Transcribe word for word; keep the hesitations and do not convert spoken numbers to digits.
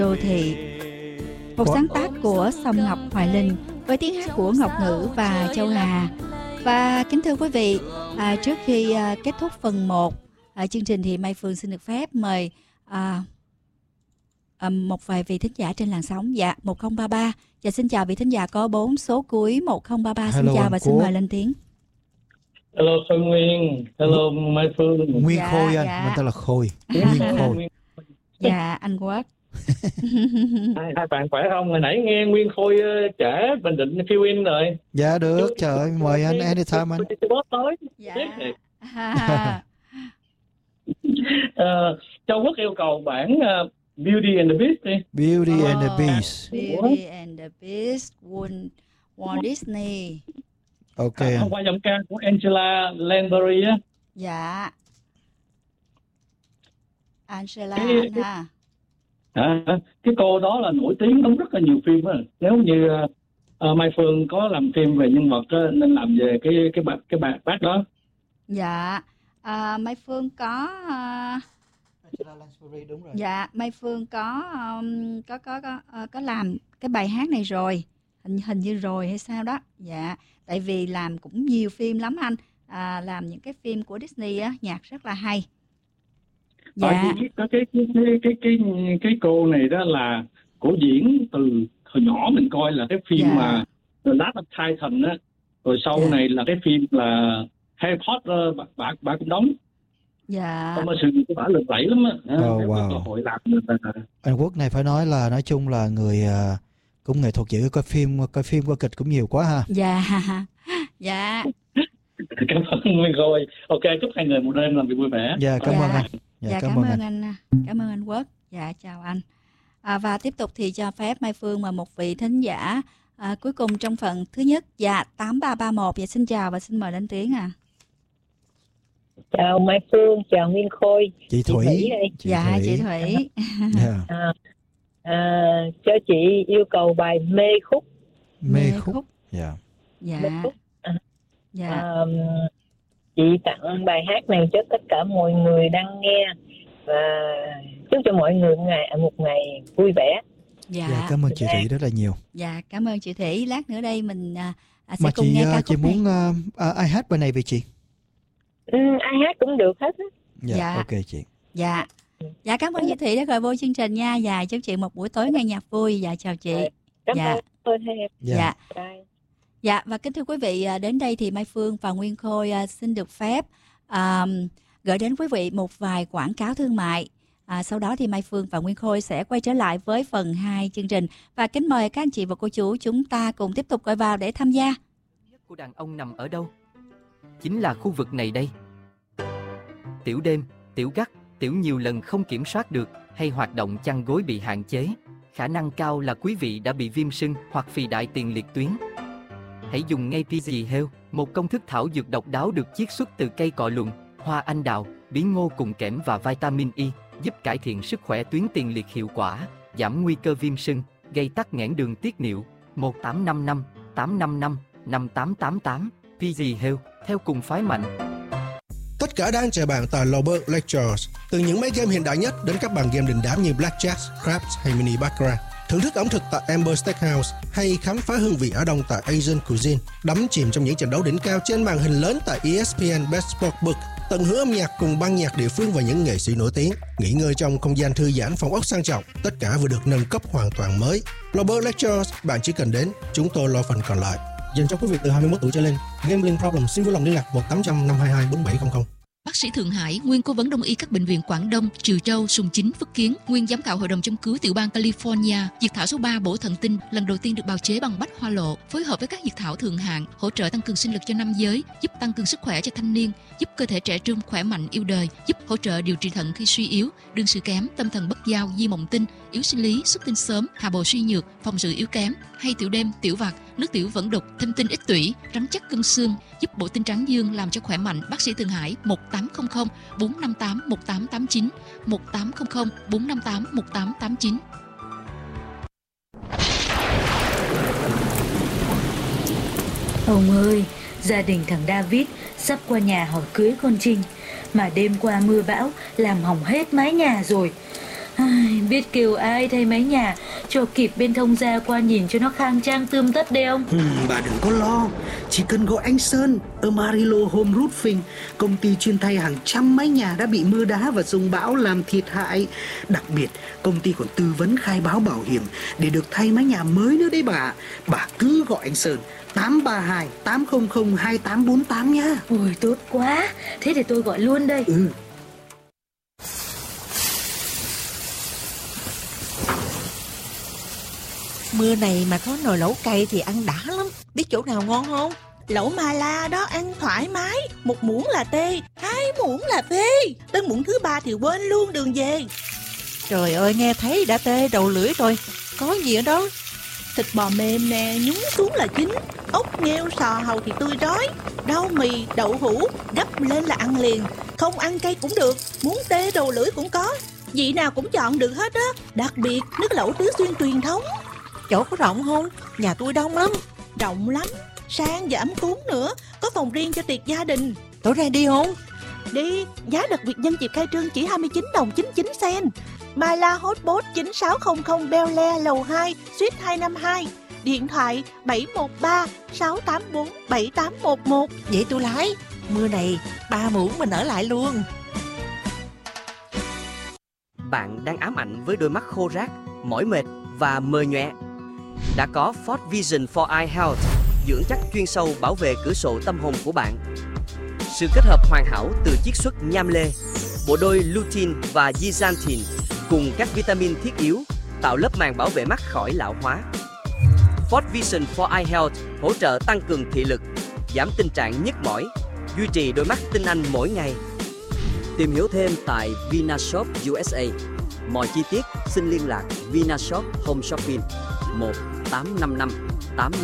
Đô thị, một sáng tác của Song Ngọc Hoài Linh với tiếng hát của Ngọc Ngữ và Châu Hà. Và kính thưa quý vị, à, trước khi à, kết thúc phần một à, chương trình thì Mai Phương xin được phép mời à, à, một vài vị thính giả trên làn sóng. Dạ, một không ba ba. Dạ, xin chào vị thính giả có bốn số cuối một không ba ba. Xin Hello, chào anh và xin Quốc. mời lên tiếng. Hello Phương Nguyên, hello Mai Phương. Nguyên Dạ, Khôi anh, dạ. mình tên là Khôi. Nguyên Khôi. Dạ, anh Quốc. hai, hai bạn khỏe không? Hồi nãy nghe Nguyên Khôi uh, trẻ Bình Định fill in rồi. Dạ được, trời ơi, mời anh anytime anh. Boss tới. Dạ. À. uh, Châu Quốc yêu cầu bản uh, Beauty and the Beast đi. Beauty Oh, and the Beast. Beauty and the Beast, Walt, Walt Disney. Ok À, anh. hôm qua giọng ca của Angela Lansbury á. Dạ. Angela Cái- anh ha. À, cái cô đó là nổi tiếng đóng rất là nhiều phim á. Nếu như uh, uh, Mai Phương có làm phim về nhân vật uh, nên làm về cái cái bác cái bà bác đó. Dạ. À, Mai Phương có à, Đúng rồi. dạ Mai Phương có um, có có có ờ, có làm cái bài hát này rồi, hình hình như rồi hay sao đó. Dạ, tại vì làm cũng nhiều phim lắm anh. À, làm những cái phim của Disney á, nhạc rất là hay. Tại Dạ. vì cái cái cái cái cái cái cái cô này đó là cổ diễn từ hồi nhỏ mình coi là cái phim Dạ. mà The Last of Titan á, rồi sau Dạ. này là cái phim là Harry Potter bà bà, bà cũng đóng. Dạ. Trong sự của bà lừng lẫy lắm á. Oh, Em wow. có cơ hội làm được. Anh Quốc này phải nói là nói chung là người à, cũng nghệ thuật dữ, coi phim coi phim coi kịch cũng nhiều quá ha. Dạ. Dạ. Cảm ơn Nguyên Khôi. Ok, chúc hai người một đêm làm việc vui vẻ. Dạ cảm Dạ. ơn anh. Dạ, Dạ, cảm, cảm ơn ơn anh. anh. Cảm ơn anh Quốc. Dạ, chào anh. À, và tiếp tục thì cho phép Mai Phương và một vị thính giả à, cuối cùng trong phần thứ nhất. Dạ, tám ba ba một. Dạ, xin chào và xin mời lên tiếng à. Chào Mai Phương, chào Nguyên Khôi. Chị Thủy. Thủy đây. Chị Dạ, Thủy. chị Thủy. Dạ. À, à, cho chị yêu cầu bài Mê Khúc. Mê khúc. Dạ. Dạ. Mê Khúc. À, Dạ. à, chị tặng bài hát này cho tất cả mọi người đang nghe và chúc cho mọi người ngày một ngày vui vẻ. Dạ. Dạ cảm ơn chị Thủy rất là nhiều. Dạ, cảm ơn chị Thủy. Lát nữa đây mình à, à, sẽ Mà cùng chị nghe ca à, khúc chị này. muốn à, à, ai hát bài này về chị? Ừ, ai hát cũng được hết á. Dạ, Dạ. ok chị. Dạ. Dạ, cảm ơn chị Thủy đã gọi vô chương trình nha. Dạ, chúc chị một buổi tối nghe nhạc vui. Dạ, chào chị. Cảm Dạ. ơn tôi thêm. Dạ. Dạ. Bye. Dạ, và kính thưa quý vị, à, đến đây thì Mai Phương và Nguyên Khôi à, xin được phép à, gửi đến quý vị một vài quảng cáo thương mại. À, sau đó thì Mai Phương và Nguyên Khôi sẽ quay trở lại với phần hai chương trình. Và kính mời các anh chị và cô chú chúng ta cùng tiếp tục gọi vào để tham gia. Của đàn ông nằm ở đâu? Chính là khu vực này đây. Tiểu đêm, tiểu gắt, tiểu nhiều lần không kiểm soát được hay hoạt động chăn gối bị hạn chế. Khả năng cao là quý vị đã bị viêm sưng hoặc phì đại tiền liệt tuyến. Hãy dùng ngay pê giê Health, một công thức thảo dược độc đáo được chiết xuất từ cây cọ luận, hoa anh đào, bí ngô cùng kẽm và vitamin E, giúp cải thiện sức khỏe tuyến tiền liệt hiệu quả, giảm nguy cơ viêm sưng, gây tắc nghẽn đường tiết niệu. Một tám năm năm, tám năm năm, năm tám tám tám, pê giê Health, theo cùng phái mạnh. Tất cả đang chờ bạn tại Lobert Lectures. Từ những máy game hiện đại nhất đến các bàn game đình đám như Blackjack, Craps hay Mini Baccarat. Thưởng thức ẩm thực tại Amber Steakhouse hay khám phá hương vị Á Đông tại Asian Cuisine. Đắm chìm trong những trận đấu đỉnh cao trên màn hình lớn tại E S P N Best Sportsbook. Tận hưởng âm nhạc cùng ban nhạc địa phương và những nghệ sĩ nổi tiếng. Nghỉ ngơi trong không gian thư giãn phòng ốc sang trọng. Tất cả vừa được nâng cấp hoàn toàn mới. Lobert Lectures, bạn chỉ cần đến, chúng tôi lo phần còn lại. Dành cho quý vị từ hai mươi mốt tuổi trở lên. Gambling problem xin vui lòng liên lạc một tám trăm năm hai hai bốn bảy không không. Bác sĩ Thượng Hải, nguyên cố vấn đông y các bệnh viện Quảng Đông, Trừ Châu, Sùng Chính, Phước Kiến, nguyên giám khảo hội đồng châm cứu tiểu bang California, diệt thảo số ba bổ thần tinh lần đầu tiên được bào chế bằng bách hoa lộ, phối hợp với các diệt thảo thượng hạng, hỗ trợ tăng cường sinh lực cho nam giới, giúp tăng cường sức khỏe cho thanh niên, giúp cơ thể trẻ trung khỏe mạnh yêu đời, giúp hỗ trợ điều trị thận khi suy yếu, đương sự kém, tâm thần bất giao, di mộng tinh, yếu sinh lý, xuất tinh sớm, hạ bồ suy nhược, phòng sự yếu kém, hay tiểu đêm, tiểu vặt, nước tiểu vẫn đục, thâm tinh ít tủy, rắn chắc cân xương, giúp bổ tinh tráng dương làm cho khỏe mạnh. Bác sĩ Thượng Hải một tám không không bốn năm tám một tám tám chín, một tám không không bốn năm tám một tám tám chín. Ông ơi, gia đình thằng David sắp qua nhà hỏi cưới con Trinh, mà đêm qua mưa bão làm hỏng hết mái nhà rồi. Ai, biết kêu ai thay mái nhà cho kịp bên thông gia qua nhìn cho nó khang trang tươm tất đây ông. Ừ, bà đừng có lo, chỉ cần gọi anh Sơn ở Marilo Home Roofing, công ty chuyên thay hàng trăm mái nhà đã bị mưa đá và dông bão làm thiệt hại. Đặc biệt, công ty còn tư vấn khai báo bảo hiểm để được thay mái nhà mới nữa đấy bà. Bà cứ gọi anh Sơn tám ba hai tám không không hai tám bốn tám nhá. Ôi tốt quá, thế để tôi gọi luôn đây. Ừ. Mưa này mà có nồi lẩu cay thì ăn đã lắm. Biết chỗ nào ngon không? Lẩu Mà La đó ăn thoải mái. Một muỗng là tê, hai muỗng là phê, đến muỗng thứ ba thì quên luôn đường về. Trời ơi, nghe thấy đã tê đầu lưỡi rồi. Có gì ở đó? Thịt bò mềm nè, nhúng xuống là chín. Ốc, nghêu, sò, hàu thì tươi rói. Rau mì, đậu hũ, gấp lên là ăn liền. Không ăn cay cũng được, muốn tê đầu lưỡi cũng có. Vị nào cũng chọn được hết á. Đặc biệt nước lẩu Tứ Xuyên truyền thống. Chỗ có rộng không? Nhà tôi đông lắm. Rộng lắm, sang và ấm cúng nữa. Có phòng riêng cho tiệc gia đình. Tối nay đi không? Đi, giá đặc biệt nhân dịp khai trương chỉ hai mươi chín đồng chín mươi chín sen. My La Hotpot chín sáu không không Bel Air lầu hai, suite hai năm hai. Điện thoại bảy một ba sáu tám bốn bảy tám một một. Vậy tôi lái. Mưa này ba muỗng mình ở lại luôn. Bạn đang ám ảnh với đôi mắt khô rác, mỏi mệt và mờ nhòe. Đã có Ford Vision for Eye Health, dưỡng chắc chuyên sâu bảo vệ cửa sổ tâm hồn của bạn. Sự kết hợp hoàn hảo từ chiết xuất nham lê, bộ đôi lutein và zeaxanthin cùng các vitamin thiết yếu tạo lớp màng bảo vệ mắt khỏi lão hóa. Ford Vision for Eye Health hỗ trợ tăng cường thị lực, giảm tình trạng nhức mỏi, duy trì đôi mắt tinh anh mỗi ngày. Tìm hiểu thêm tại Vinashop u ét a. Mọi chi tiết xin liên lạc Vinashop Home Shopping một tám năm năm tám